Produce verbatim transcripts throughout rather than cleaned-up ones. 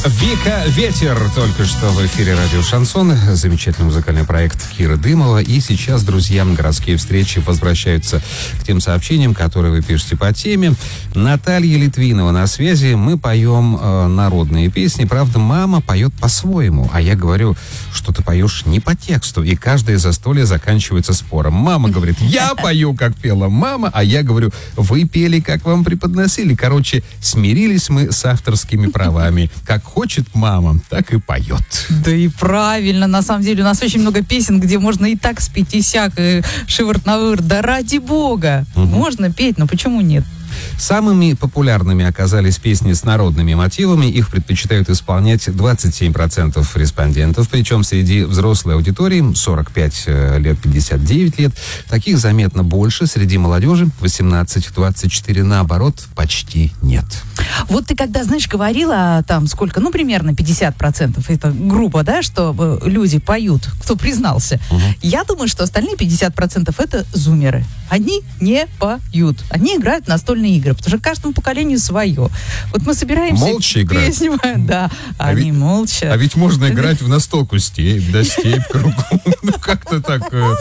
Вика Ветер только что в эфире радио Шансон. Замечательный музыкальный проект Киры Дымова. И сейчас, друзья, городские встречи возвращаются к тем сообщениям, которые вы пишете по теме. Наталья Литвинова на связи. Мы поем э, народные песни. Правда, мама поет по-своему. А я говорю, что ты поешь не по тексту. И каждое застолье заканчивается спором. Мама говорит, я пою, как пела мама. А я говорю, вы пели, как вам преподносили. Короче, смирились мы с авторскими правами. Как хочет мама, так и поет. Да и правильно. На самом деле у нас очень много песен, где можно и так спеть, и сяк, и шиворот на выворот. Да ради бога. Угу. Можно петь, но почему нет? Самыми популярными оказались песни с народными мотивами. Их предпочитают исполнять двадцать семь процентов респондентов. Причем среди взрослой аудитории сорок пять лет, пятьдесят девять лет. Таких заметно больше. Среди молодежи восемнадцать двадцать четыре, наоборот, почти нет. Вот ты когда, знаешь, говорила там сколько, ну, примерно пятьдесят процентов, это грубо, да, что люди поют, кто признался. Угу. Я думаю, что остальные пятьдесят процентов это зумеры. Они не поют. Они играют в настольные игры, потому что каждому поколению свое. Вот мы собираемся... Молча играть. Песни, да, а они ведь, молча. А ведь можно играть в настолку степь, да, степь кругом. Ну, как-то так,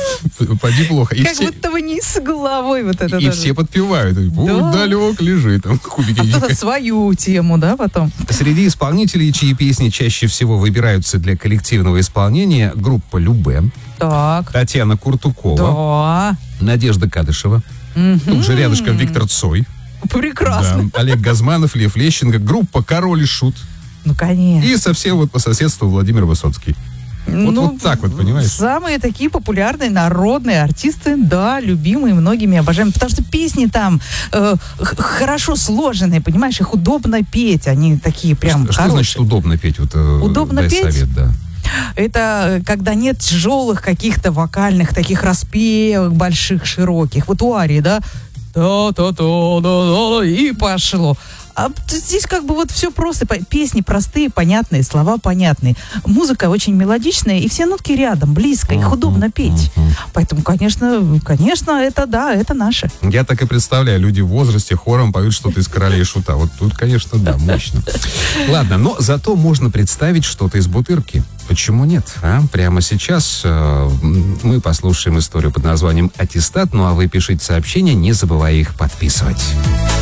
поди плохо. Как будто бы не с головой вот это. И все подпевают. Далек лежит, там кубики. А кто-то свою тему, да, потом. Среди исполнителей, чьи песни чаще всего выбираются для коллективного исполнения, группа Любэ. Так. Татьяна Куртукова. Да. Надежда Кадышева. Mm-hmm. Тут же рядышком Виктор Цой. Прекрасно. Да. Олег Газманов, Лев Лещенко. Группа Король и Шут. Ну, конечно. И совсем вот по соседству Владимир Высоцкий. Вот, ну, вот так вот, понимаешь? Самые такие популярные народные артисты, да, любимые многими, обожаемые. Потому что песни там э, хорошо сложенные, понимаешь, их удобно петь. Они такие прям Что, хорошие. Что значит удобно петь? Вот, э, удобно дай петь? совет, да. Это когда нет тяжелых каких-то вокальных таких распевок больших, широких. Вот у Арии, да? Та-та-та-да-да, и пошло. А здесь как бы вот все просто. Песни простые, понятные, слова понятные. Музыка очень мелодичная, и все нотки рядом, близко, их удобно петь. Поэтому, конечно, конечно, это да, это наше. Я так и представляю, люди в возрасте хором поют что-то из «Королей и Шута». Вот тут, конечно, да, мощно. Ладно, но зато можно представить что-то из «Бутырки». Почему нет? А? Прямо сейчас э, мы послушаем историю под названием «Аттестат». Ну а вы пишите сообщения, не забывая их подписывать.